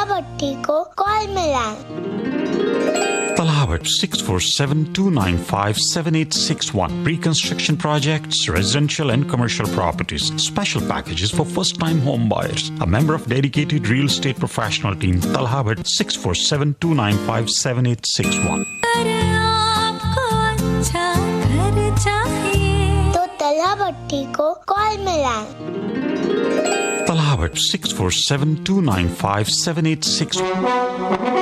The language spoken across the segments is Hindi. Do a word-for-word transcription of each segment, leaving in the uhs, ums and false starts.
तलावट्टी को कॉल मिलाएं। Talawat six four seven two nine five seven eight six one. Pre-construction projects, residential and commercial properties. Special packages for first-time home buyers. A member of dedicated real estate professional team. Talawat six four seven two nine five seven eight six one. तो तलावट्टी को कॉल मिलाएं। Talawat six four seven two nine five seven eight six one.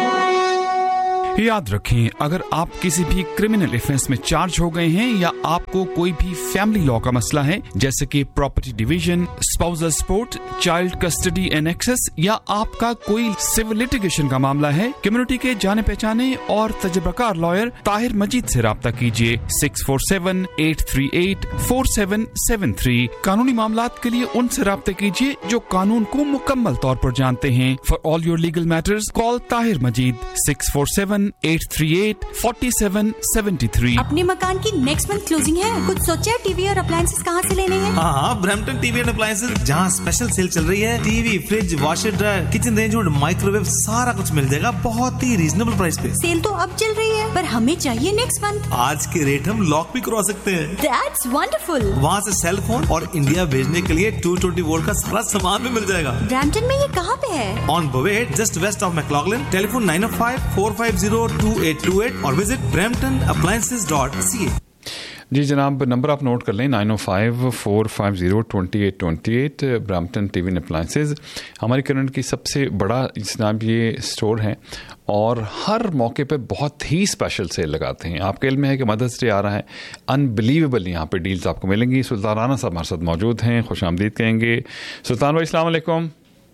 याद रखें, अगर आप किसी भी क्रिमिनल ऑफेंस में चार्ज हो गए हैं या आपको कोई भी फैमिली लॉ का मसला है, जैसे कि property division, spousal support, child custody and access, या आपका कोई सिविल लिटिगेशन का मामला है, कम्युनिटी के जाने पहचाने और तजुर्बाकार लॉयर ताहिर मजीद से राब्ता कीजिए six four seven eight three eight four seven seven three. कानूनी मामलात के लिए उनसे राब्ता कीजिए जो कानून को मुकम्मल तौर पर जानते हैं। For all your legal matters call Tahir Majeed six four seven eight three eight four seven seven three. अपने मकान की नेक्स्ट मंथ क्लोजिंग है, कुछ सोचा है टीवी और अप्लायंसेस कहाँ से लेने हैं? हाँ हाँ, ब्रैम्पटन टीवी एंड अप्लायंसेस, जहाँ स्पेशल सेल चल रही है। TV, fridge, washer dryer, kitchen range और माइक्रोवेव, सारा कुछ मिल जाएगा बहुत ही रीजनेबल प्राइस पे। सेल तो अब चल रही है, पर हमें चाहिए नेक्स्ट मंथ। आज के रेट हम लॉक भी करवा सकते हैं। That's wonderful। वहाँ से सेल फोन और इंडिया भेजने के लिए टू ट्वेंटी वोल्ट का सारा सामान भी मिल जाएगा। ब्रैम्पटन में ये कहाँ पे है? On बवेट, just waste of मैक्लॉगलिन। Telephone nine O five four five zero to eight to eight और visit Brampton appliances dot C ए। जी जनाब, नंबर आप नोट कर लें nine O five four five zero twenty eight twenty eight. Brampton TV and appliances हमारी करंट की सबसे बड़ा जनाब ये स्टोर है और हर मौके पे बहुत ही स्पेशल सेल लगाते हैं। आपके इल्म में है कि मदर्स डे आ रहा है, अनबिलीवेबल यहाँ पे डील्स आपको मिलेंगी। सुल्तान राना साहब हमारे साथ मौजूद हैं, खुश आमदीद कहेंगे। सुल्तान भाई अस्सलाम वालेकुम।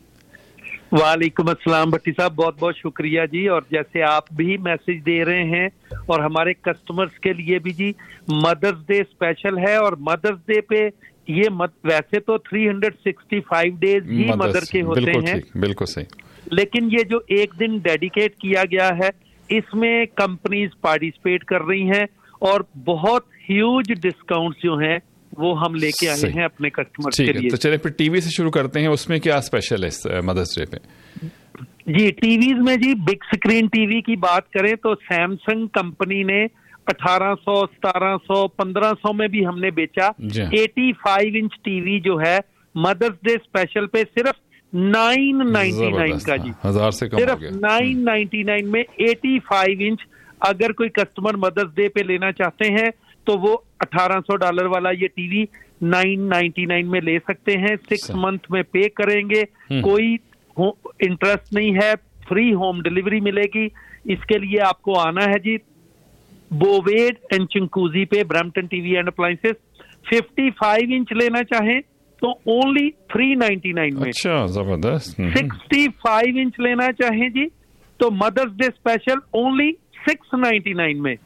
वालेकुम अस्सलाम भट्टी साहब, बहुत बहुत शुक्रिया जी। और जैसे आप भी मैसेज दे रहे हैं और हमारे कस्टमर्स के लिए भी जी, मदर्स डे स्पेशल है। और मदर्स डे पे ये मत, वैसे तो थ्री सिक्सटी फाइव डेज ही मदर के होते बिल्कुल हैं, बिल्कुल सही, लेकिन ये जो एक दिन डेडिकेट किया गया है, इसमें कंपनीज पार्टिसिपेट कर रही हैं और बहुत ह्यूज डिस्काउंट जो हैं वो हम लेके आए हैं अपने कस्टमर्स के लिए। तो चलिए फिर टीवी से शुरू करते हैं, उसमें क्या स्पेशल है मदर्स डे पे? जी टीवीज में जी बिग स्क्रीन टीवी की बात करें तो सैमसंग कंपनी ने अठारह सौ, सतारह सौ, पंद्रह सौ में भी हमने बेचा। पचासी इंच टीवी जो है मदर्स डे स्पेशल पे सिर्फ नाइन नाइन्टी नाइन का जी, हजार से कम सिर्फ नाइन नाइन्टी नाइन में पचासी इंच। अगर कोई कस्टमर मदर्स डे पे लेना चाहते हैं तो वो अठारह सौ डॉलर वाला ये टीवी नाइन नाइन्टी नाइन में ले सकते हैं। सिक्स मंथ में पे करेंगे, कोई इंटरेस्ट नहीं है, फ्री होम डिलीवरी मिलेगी। इसके लिए आपको आना है जी बोवेड एंड चिंकूजी पे, ब्रैम्पटन टीवी एंड अप्लायंसेस। पचपन इंच लेना चाहें तो ओनली थ्री नाइन्टी नाइन में। अच्छा, जबरदस्त। पैंसठ इंच लेना चाहें जी तो mother's day special only six ninety nine में।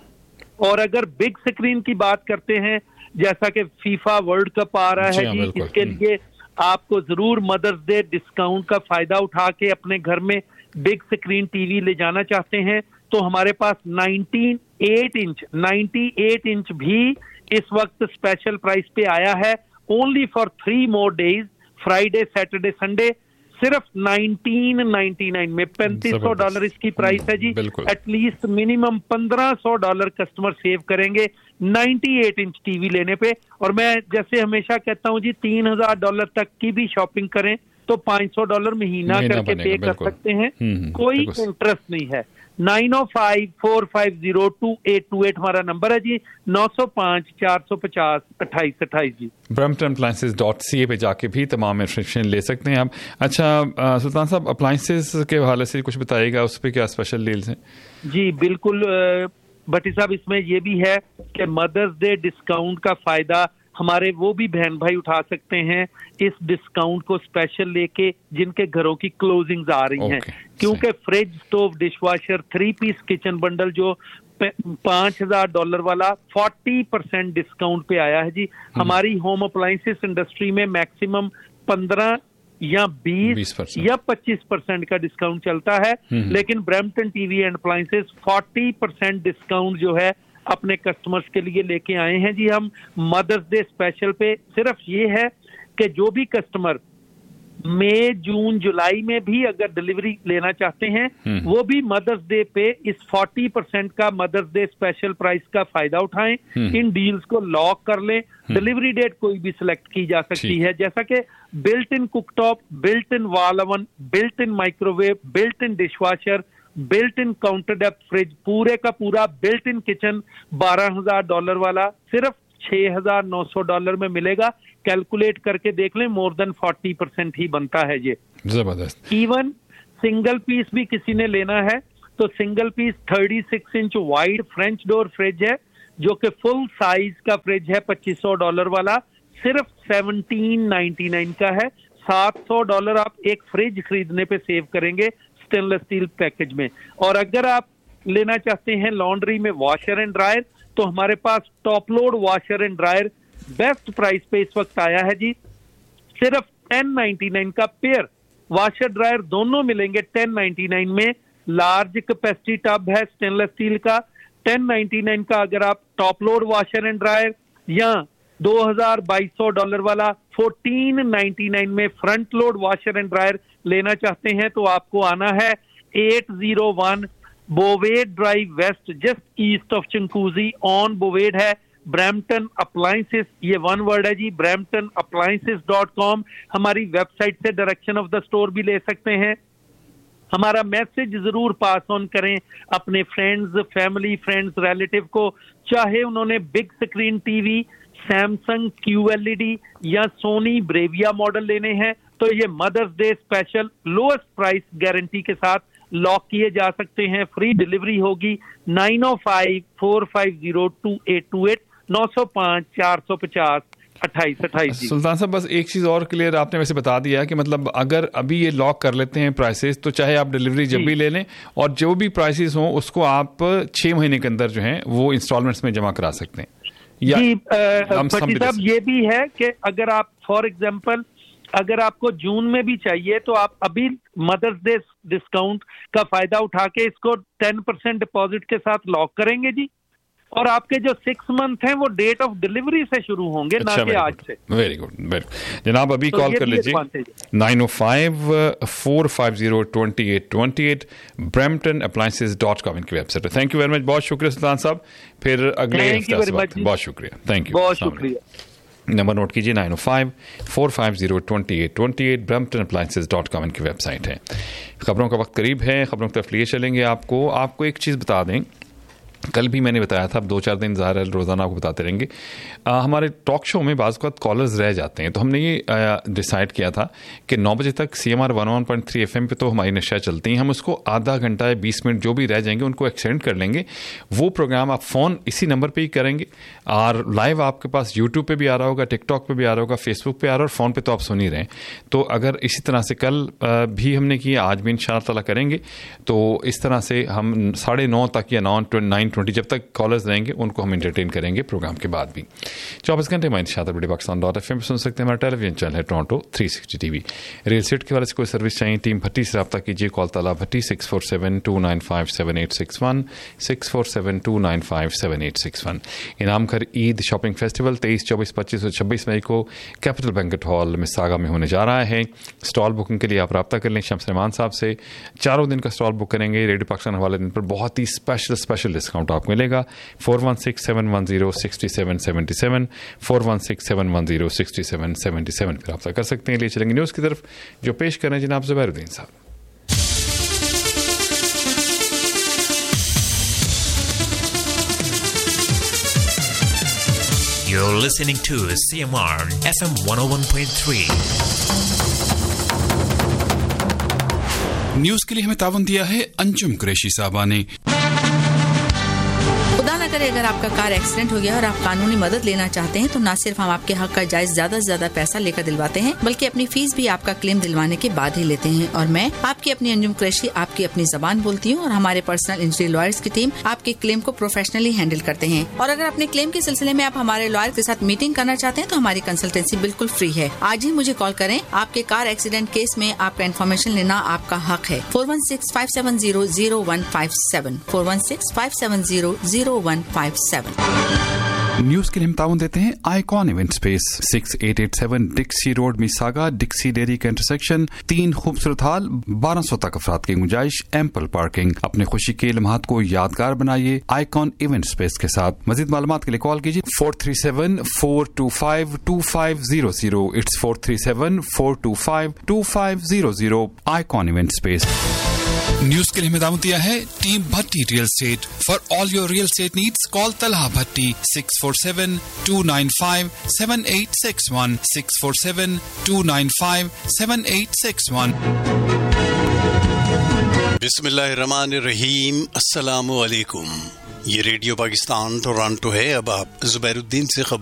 और अगर बिग स्क्रीन की बात करते हैं, जैसा कि फीफा वर्ल्ड कप आ रहा है जी, इसके लिए आपको जरूर मदर्स डे डिस्काउंट का फायदा उठा के अपने घर में बिग स्क्रीन टीवी ले जाना चाहते हैं तो हमारे पास ninety eight inch ninety eight inch भी इस वक्त स्पेशल प्राइस पे आया है, only for three more days, Friday Saturday Sunday, सिर्फ नाइनटीन नाइन्टी नाइन में। पैंतीस सौ डॉलर इसकी प्राइस है जी। एटलीस्ट मिनिमम पंद्रह सौ डॉलर कस्टमर सेव करेंगे अट्ठानवे इंच टीवी लेने पे। और मैं जैसे हमेशा कहता हूं जी, तीन हजार डॉलर तक की भी शॉपिंग करें तो पाँच सौ डॉलर महीना करके पे कर सकते हैं, कोई इंटरेस्ट नहीं है। Nine O five four five zero to eight to eight हमारा नंबर है जी, नौ सौ पाँच चार सौ पचास अट्ठाईस अट्ठाईस जी। ब्रैम्पटन अप्लायंसेस डॉट सी ए पे जाके भी तमाम इंफॉर्मेशन ले सकते हैं आप। अच्छा सुल्तान साहब, अप्लायंसेस के हवाले से कुछ बताइएगा, उस पर क्या स्पेशल डील्स हैं? जी बिल्कुल भट्टी साहब, इसमें ये भी है कि मदर्स डे डिस्काउंट का फायदा हमारे वो भी बहन भाई उठा सकते हैं इस डिस्काउंट को स्पेशल लेके जिनके घरों की क्लोजिंग्स आ रही हैं, क्योंकि fridge, stove, dishwasher, three piece kitchen bundle जो पांच हजार डॉलर वाला फोर्टी परसेंट डिस्काउंट पे आया है जी। हमारी होम अप्लायंसेस इंडस्ट्री में मैक्सिमम पंद्रह या बीस या पच्चीस परसेंट का डिस्काउंट चलता है, लेकिन Brampton TV and appliances forty percent discount जो है अपने कस्टमर्स के लिए लेके आए हैं जी हम मदर्स डे स्पेशल पे। सिर्फ ये है कि जो भी कस्टमर मई जून जुलाई में भी अगर डिलीवरी लेना चाहते हैं वो भी मदर्स डे पे इस चालीस परसेंट का मदर्स डे स्पेशल प्राइस का फायदा उठाएं, इन डील्स को लॉक कर लें। डिलीवरी डेट कोई भी सिलेक्ट की जा सकती है, जैसा कि built in cooktop, built in wall oven, built in microwave, built in dishwasher, built in counter depth fridge, पूरे का पूरा बिल्ट इन किचन बारह हजार डॉलर वाला सिर्फ छह हजार नौ सौ डॉलर में मिलेगा। कैलकुलेट करके देख लें, मोर देन चालीस परसेंट ही बनता है ये। जबरदस्त। इवन सिंगल पीस भी किसी ने लेना है तो सिंगल पीस छत्तीस inch wide French door fridge है, जो कि फुल साइज का फ्रिज है, पच्चीस सौ डॉलर वाला, सिर्फ सत्रह सौ निन्यानवे का है। सात सौ डॉलर आप एक फ्रिज खरीदने पे सेव करेंगे स्टेनलेस स्टील पैकेज में। और अगर आप लेना चाहते हैं लॉन्ड्री में वॉशर एंड ड्रायर, तो हमारे पास top load washer and dryer best price पे इस वक्त आया है जी, सिर्फ दस सौ निन्यानवे का पेयर वॉशर ड्रायर दोनों मिलेंगे दस सौ निन्यानवे में। लार्ज कैपेसिटी टब है स्टेनलेस स्टील का, दस सौ निन्यानवे का। अगर आप top load washer and dryer या दो हजार बाईस सौ डॉलर वाला चौदह सौ निन्यानवे में front load washer and dryer लेना चाहते हैं तो आपको आना है आठ सौ एक बोवेड drive waste, just east of चंकूजी on बोवेड है। ब्रैम्पटन अप्लायंसेस, ये वन वर्ड है जी, ब्रैम्पटन अप्लायंसेस डॉट कॉम। हमारी वेबसाइट से डायरेक्शन ऑफ द स्टोर भी ले सकते हैं। हमारा मैसेज जरूर पास ऑन करें अपने फ्रेंड्स, फैमिली, फ्रेंड्स, रिलेटिव को, चाहे उन्होंने big screen TV, Samsung Q L E D या सोनी ब्रेविया मॉडल लेने हैं, तो ये mother's day special lowest price guarantee के साथ लॉक किए जा सकते हैं। फ्री डिलीवरी होगी। Nine O five four five zero to eight to eight, नौ सौ पाँच चार सौ पचास अट्ठाईस अट्ठाईस। सुल्तान साहब, बस एक चीज और क्लियर आपने वैसे बता दिया कि मतलब अगर अभी ये लॉक कर लेते हैं प्राइसेस, तो चाहे आप डिलीवरी जब भी ले लें और जो भी प्राइसेस हों उसको आप छह महीने के अंदर जो है वो इंस्टॉलमेंट्स में जमा करा सकते हैं। जी भट्टी साहब, ये भी है कि अगर आप फॉर एग्जांपल अगर आपको जून में भी चाहिए तो आप अभी मदर्स डे डिस्काउंट का फायदा उठा के इसको टेन परसेंट डिपॉजिट के साथ लॉक करेंगे जी, और आपके जो सिक्स मंथ हैं वो डेट ऑफ डिलीवरी से शुरू होंगे, ना कि आज से। वेरी गुड, वेरी गुड जनाब, अभी तो कॉल कर लीजिए नाइन ओ five four five zero twenty eight twenty eight Brampton appliances dot com इनकी वेबसाइट है। थैंक यू वेरी मच, बहुत शुक्रिया सुल्तान साहब, फिर अगले हफ्ते बहुत शुक्रिया, थैंक यू, बहुत शुक्रिया। नंबर नोट कीजिए नाइन ओ five four five zero twenty eight twenty eight Brampton appliances dot com इनकी वेबसाइट है। खबरों का वक्त करीब है, खबरों की तरफ लिए चलेंगे। आपको आपको एक चीज़ बता दें, कल भी मैंने बताया था, अब दो चार दिन ज़ाहिर है रोज़ाना आपको बताते रहेंगे। आ, हमारे टॉक शो में बाज़ वक़्त कॉलर्स रह जाते हैं, तो हमने ये डिसाइड किया था कि नौ बजे तक C M R one one point three F M पे तो हमारी नशा चलती हैं, हम उसको आधा घंटा या बीस मिनट जो भी रह जाएंगे उनको एक्सटेंड कर लेंगे। वो प्रोग्राम आप फ़ोन इसी नंबर पर ही करेंगे, और लाइव आपके पास यूट्यूब पर भी आ रहा होगा, टिकटॉक पर भी आ रहा होगा, फेसबुक पर आ रहा है, और फ़ोन पर तो आप सुन ही रहे हैं। तो अगर इसी तरह से कल भी हमने किया, आज भी इंशाअल्लाह ताला करेंगे, तो इस तरह से हम साढ़े नौ तक या नौ नाइन ट्वेंटी जब तक कॉलर्स रहेंगे उनको हम एंटरटेन करेंगे प्रोग्राम के बाद भी। चौबीस घंटे में शातिर बड़े पाकिस्तान डॉट एफ एम सुन सकते हैं। हमारा टेलीविजन चैनल है Toronto three sixty TV. Real estate के वाले से कोई सर्विस चाहिए, टीम भट्टी से रब्ता कीजिए, कॉल ताला भट्टी six four seven to nine five seven eight six one six four seven to nine five seven eight six one. इनाम घर ईद शॉपिंग फेस्टिवल तेईस चौबीस पच्चीस और छब्बीस मई को कैपिटल बैंकेट हॉल मिसागा में होने जा रहा है। स्टॉल बुकिंग के लिए आप रब्ता कर लें शम्स रहमान साहब से। चारों दिन का स्टॉल बुक करेंगे, रेडियो पाकिस्तान वाले दिन पर बहुत ही स्पेशल स्पेशल डिस्काउंट आपको मिलेगा। Four one six seven one zero sixty seven seventy seven four one six seven one zero sixty seven seventy seven पर आप कर सकते हैं। लिए चलेंगे न्यूज़ की तरफ, जो पेश कर रहे हैं जनाब ज़ुबैरुद्दीन साहब। You're listening to C M R F M one oh one point three. News के लिए हमें तावन दिया है अंजुम कुरैशी साहबा ने। खुदा न करे अगर आपका कार एक्सीडेंट हो गया और आप कानूनी मदद लेना चाहते हैं, तो न सिर्फ हम आपके हक का जायज ज्यादा से ज्यादा पैसा लेकर दिलवाते हैं, बल्कि अपनी फीस भी आपका क्लेम दिलवाने के बाद ही लेते हैं। और मैं आपकी अपनी अंजुम कुरैशी आपकी अपनी जबान बोलती हूँ, और हमारे पर्सनल इंजरी लॉयर्स की टीम आपके क्लेम को प्रोफेशनली हैंडल करते हैं। और अगर अपने क्लेम के सिलसिले में आप हमारे लॉयर के साथ मीटिंग करना चाहते हैं, तो हमारी कंसल्टेंसी बिल्कुल फ्री है। आज ही मुझे कॉल करें, आपके कार एक्सीडेंट केस में आपका इन्फॉर्मेशन लेना आपका हक है। Four one six five seven zero zero one five seven four one six five seven zero zero one five seven. News के लिए हम ताउन देते हैं icon event space six eight eight seven डिक्सी road मिसागा डिक्सी dairy का इंटरसेक्शन, तीन खूबसूरत हाल, बारह सौ तक अफराद की गुंजाइश, एम्पल पार्किंग। अपने खुशी के लम्हात को यादगार बनाइए आइकॉन इवेंट स्पेस के साथ। मजीद मालूमात के लिए कॉल कीजिए four three seven four to five to five zero zero. It's four three seven four to five to five zero zero. Icon event space. News के लिए हिदायत दिया है team Bhatti real estate. For all your real estate needs call Talha Bhatti six four seven to nine five seven eight six one six four seven to nine five seven eight six one. बिस्मिल्लाहिर्रहमानिर्रहीम। अस्सलामु अलैकुम। ये रेडियो पाकिस्तान टोरंटो है। अब आप जुबैरुद्दीन से खबर